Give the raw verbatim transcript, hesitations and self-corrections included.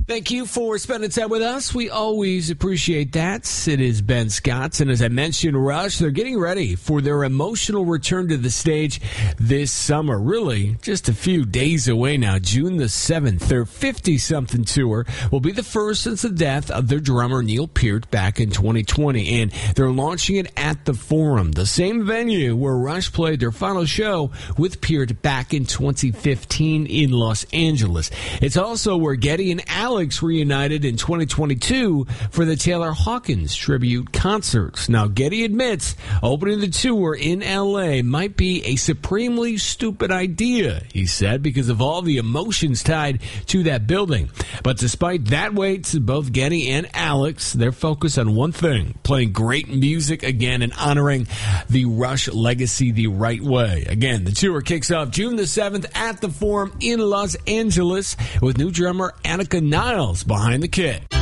Thank you for spending time with us. We always appreciate that. It is Ben Scott, and as I mentioned, Rush, they're getting ready for their emotional return to the stage this summer. Really, just a few days away now, June the seventh. Their fifty-something tour will be the first since the death of their drummer, Neil Peart, back in twenty twenty, and they're launching it at the Forum, the same venue where Rush played their final show with Peart back in twenty fifteen in Los Angeles. It's also where Geddy and Alex reunited in twenty twenty-two for the Taylor Hawkins tribute concerts. Now, Geddy admits opening the tour in L A might be a supremely stupid idea, he said, because of all the emotions tied to that building. But despite that weight, both Geddy and Alex, they're focused on one thing, playing great music again and honoring the Rush legacy the right way. Again, the tour kicks off June the seventh at the Forum in Los Angeles with new drummer Annika Niles behind the kit.